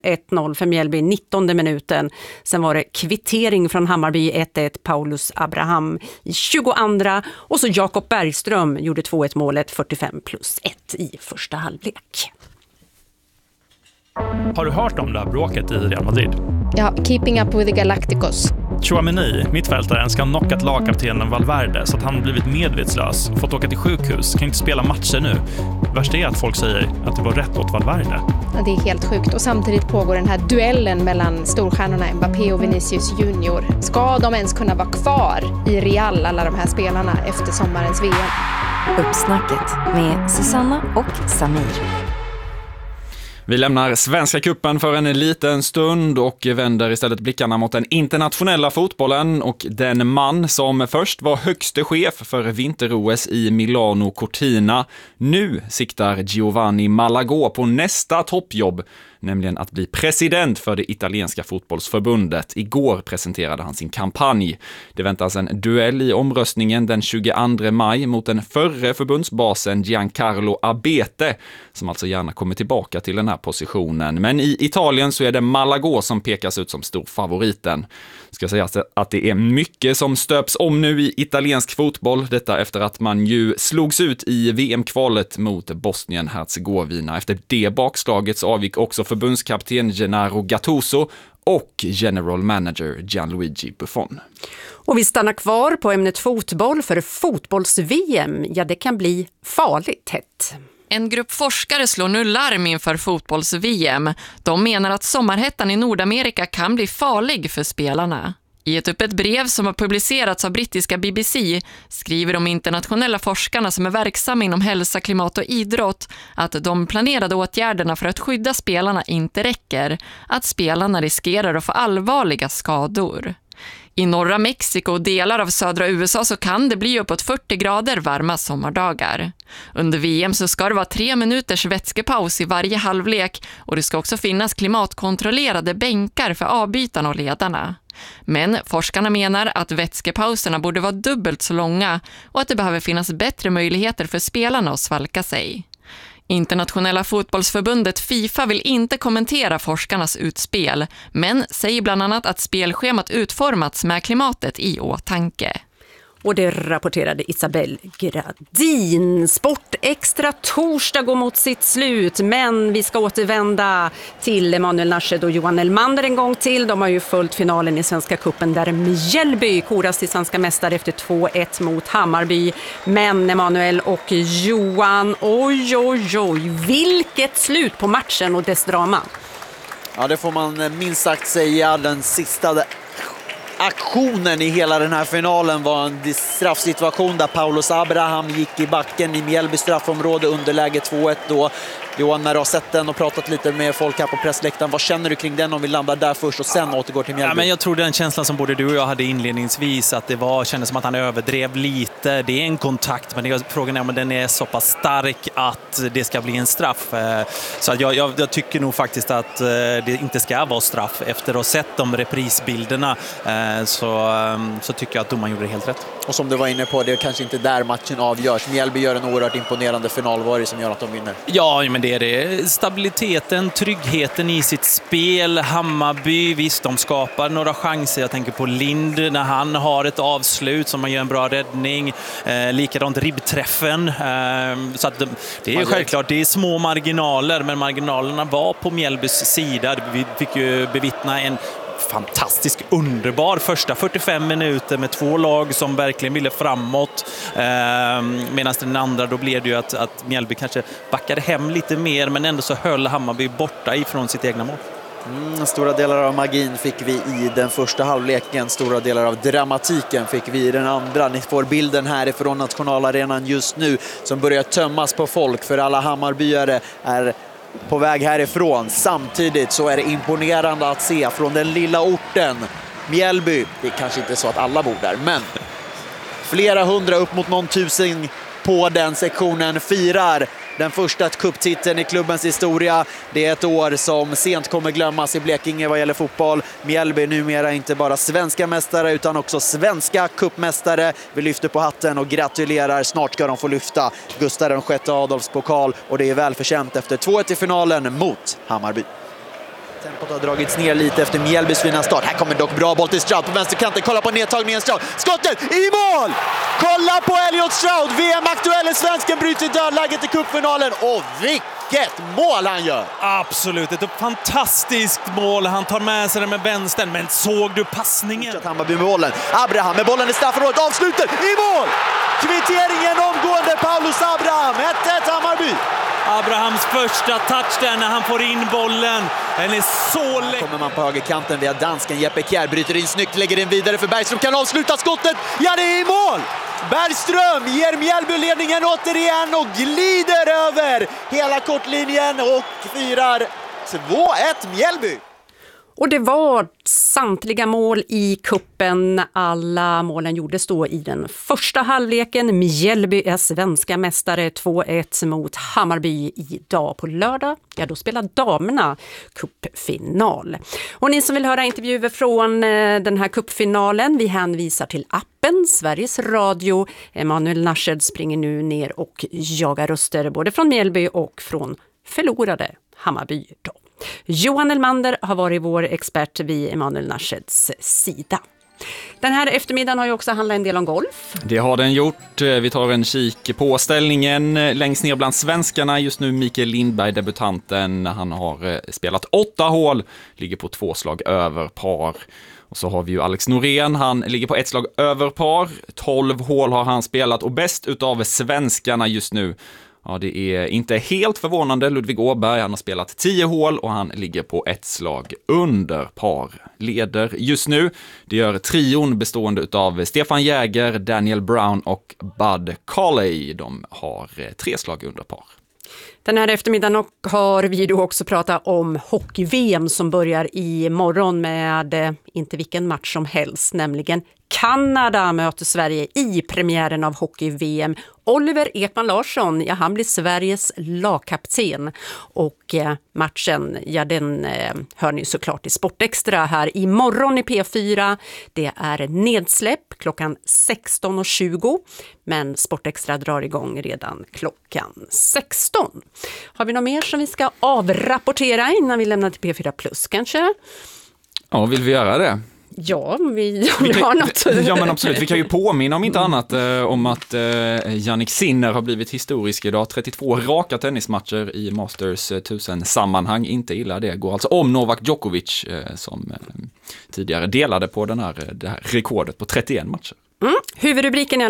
1-0 för Mjällby 19:e minuten. Sen var det kvittering från Hammarby 1-1, Paulus Abraham i 22:a och så Jakob Bergström gjorde 2-1 målet 45+1 i första halvlek. Har du hört om det här bråket i Real Madrid? Ja, keeping up with the Galacticos. Tchouaméni, mittfältaren, ska ha knockat lagkaptenen Valverde så att han blivit medvetslös, fått åka till sjukhus, kan inte spela matcher nu. Värst är att folk säger att det var rätt åt Valverde. Ja, det är helt sjukt. Och samtidigt pågår den här duellen mellan storstjärnorna Mbappé och Vinicius Junior. Ska de ens kunna vara kvar i Real, alla de här spelarna, efter sommarens VM? Uppsnacket med Susanna och Samir. Vi lämnar Svenska kuppen för en liten stund och vänder istället blickarna mot den internationella fotbollen och den man som först var högste chef för vinter-OS i Milano Cortina. Nu siktar Giovanni Malagò på nästa toppjobb, nämligen att bli president för det italienska fotbollsförbundet. Igår presenterade han sin kampanj. Det väntas en duell i omröstningen den 22 maj mot den förre förbundsbasen Giancarlo Abete, som alltså gärna kommer tillbaka till den här positionen. Men i Italien så är det Malagò som pekas ut som stor favoriten. Ska säga att det är mycket som stöps om nu i italiensk fotboll. Detta efter att man ju slogs ut i VM-kvalet mot Bosnien-Herzegovina. Efter det bakslaget så avgick också förbundskapten Gennaro Gattuso och general manager Gianluigi Buffon. Och vi stannar kvar på ämnet fotboll, för fotbolls-VM, ja, det kan bli farligt hett. En grupp forskare slår nu larm inför fotbolls-VM. De menar att sommarhettan i Nordamerika kan bli farlig för spelarna. I ett öppet brev som har publicerats av brittiska BBC skriver de internationella forskarna som är verksamma inom hälsa, klimat och idrott att de planerade åtgärderna för att skydda spelarna inte räcker, att spelarna riskerar att få allvarliga skador. I norra Mexiko och delar av södra USA så kan det bli uppåt 40 grader varma sommardagar. Under VM så ska det vara 3 minuters vätskepaus i varje halvlek och det ska också finnas klimatkontrollerade bänkar för avbytarna och ledarna. Men forskarna menar att vätskepauserna borde vara dubbelt så långa och att det behöver finnas bättre möjligheter för spelarna att svalka sig. Internationella fotbollsförbundet FIFA vill inte kommentera forskarnas utspel, men säger bland annat att spelschemat utformats med klimatet i åtanke. Och det rapporterade Isabelle Gradin. Sport extra torsdag går mot sitt slut, men vi ska återvända till Emanuel Nasched och Johan Elmander en gång till. De har ju följt finalen i Svenska kuppen där Mjällby koras till svenska mästare efter 2-1 mot Hammarby. Men Emanuel och Johan, oj, vilket slut på matchen och dess drama. Ja, det får man minst sagt säga. Den sista aktionen i hela den här finalen var en straffsituation där Paulus Abraham gick i backen i Mjällby straffområde, underläge 2-1 då. Johan, när du har sett den och pratat lite med folk här på pressläktaren, vad känner du kring den om vi landar där först och sen återgår till Mjällby? Ja, men jag tror den känslan som både du och jag hade inledningsvis, att det kändes som att han överdrev lite. Det är en kontakt, men frågan är om den är så pass stark att det ska bli en straff. Så att jag tycker nog faktiskt att det inte ska vara straff. Efter att ha sett de reprisbilderna så tycker jag att domaren gjorde det helt rätt. Och som du var inne på, det är kanske inte där matchen avgörs. Mjällby gör en oerhört imponerande finalvarg som gör att de vinner. Ja, men det är det. Stabiliteten, tryggheten i sitt spel. Hammarby, visst, de skapar några chanser. Jag tänker på Lind när han har ett avslut som man gör en bra räddning. Likadant ribbträffen. Så att det är självklart, det är små marginaler, men marginalerna var på Mjällbys sida. Vi fick ju bevittna en fantastisk, underbar första 45 minuter med två lag som verkligen ville framåt. Medan den andra, då blev det ju att Mjällby kanske backade hem lite mer, men ändå så höll Hammarby borta ifrån sitt egna mål. Stora delar av magin fick vi i den första halvleken. Stora delar av dramatiken fick vi i den andra. Ni får bilden härifrån nationalarenan just nu som börjar tömmas på folk, för alla Hammarbyare är på väg härifrån. Samtidigt så är det imponerande att se från den lilla orten Mjällby. Det är kanske inte så att alla bor där, men flera hundra, upp mot någon tusen på den sektionen firar den första cuptiteln i klubbens historia. Det är ett år som sent kommer glömmas i Blekinge vad gäller fotboll. Mjällby numera inte bara svenska mästare utan också svenska cupmästare. Vi lyfter på hatten och gratulerar. Snart ska de få lyfta Gustav VI Adolfs pokal, och det är välförtjänt efter 2-1 i finalen mot Hammarby. Tempot har dragits ner lite efter Mjällbys fina start. Här kommer dock bra boll till Stroud på vänsterkanten. Kolla på nedtagningen Stroud. Skottet i mål! Kolla på Elliot Stroud. VM-aktuelle svensken bryter dödläget i cupfinalen. Och vilket mål han gör! Absolut, ett fantastiskt mål. Han tar med sig den med vänstern. Men såg du passningen? Hammarby med bollen. Abraham med bollen i straffområdet. Avsluter i mål! Kvitteringen omgående. Paulus Abraham. 1-1 Hammarby. Abrahams första touch där när han får in bollen. Den är så lätt. Kommer man på högerkanten via dansken. Jeppe Kjær bryter in snyggt, lägger in vidare för Bergström. Kan avsluta skottet. Ja, det är i mål! Bergström ger Mjällby ledningen återigen och glider över hela kortlinjen och firar 2-1 Mjällby. Och det var samtliga mål i kuppen. Alla målen gjordes då i den första halvleken. Mjällby är svenska mästare 2-1 mot Hammarby idag på lördag. Ja, då spelar damerna cupfinal. Och ni som vill höra intervjuer från den här cupfinalen, vi hänvisar till appen Sveriges Radio. Emanuel Nashed springer nu ner och jagar röster både från Mjällby och från förlorade Hammarby då. Johan Elmander har varit vår expert vid Emanuel Nasheds sida. Den här eftermiddagen har ju också handlat en del om golf. Det har den gjort. Vi tar en kik på ställningen längst ner bland svenskarna. Just nu Mikael Lindberg, debutanten. Han har spelat 8 hål, ligger på 2 slag över par. Och så har vi ju Alex Norén, han ligger på 1 slag över par. 12 hål har han spelat och bäst utav svenskarna just nu. Ja, det är inte helt förvånande. Ludvig Åberg, han har spelat 10 hål och han ligger på 1 slag under par. Leder just nu. Det gör trion bestående av Stefan Jäger, Daniel Brown och Bud Colley. De har 3 slag under par. Den här eftermiddagen har vi då också pratat om hockey-VM som börjar i morgon med inte vilken match som helst, nämligen Kanada möter Sverige i premiären av hockey-VM. Oliver Ekman Larsson, ja, han blir Sveriges lagkapten och matchen, ja, den hör ni såklart i Sportextra här imorgon i P4. Det är nedsläpp klockan 16:20, men Sportextra drar igång redan klockan 16. Har vi något mer som vi ska avrapportera innan vi lämnar till P4 Plus kanske? Ja, vill vi göra det? Ja, vi har något. Ja, men absolut. Vi kan ju påminna om inte annat om att Jannik Sinner har blivit historisk idag. 32 raka tennismatcher i Masters 1000-sammanhang. Inte illa det. Går alltså om Novak Djokovic som tidigare delade på det här rekordet på 31 matcher. Huvudrubriken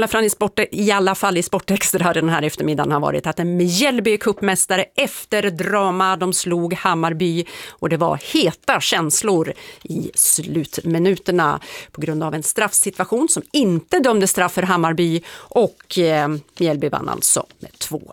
i alla fall i Sportextra den här eftermiddagen har varit att en Mjällby cupmästare efter drama. De slog Hammarby och det var heta känslor i slutminuterna på grund av en straffsituation som inte dömde straff för Hammarby och Mjällby vann alltså med 2-1.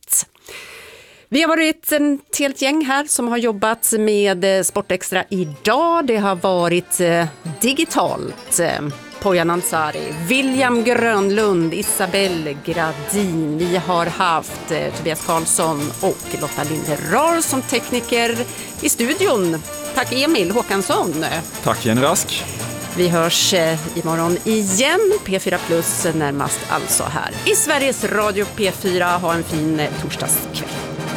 Vi har varit ett helt gäng här som har jobbat med Sportextra idag. Det har varit digitalt. Pojan Ansari, William Grönlund, Isabelle Gradin. Vi har haft Tobias Karlsson och Lotta Linderar som tekniker i studion. Tack Emil Håkansson. Tack Jenny Rask. Vi hörs imorgon igen. P4 Plus närmast alltså här i Sveriges Radio P4. Ha en fin torsdagskväll.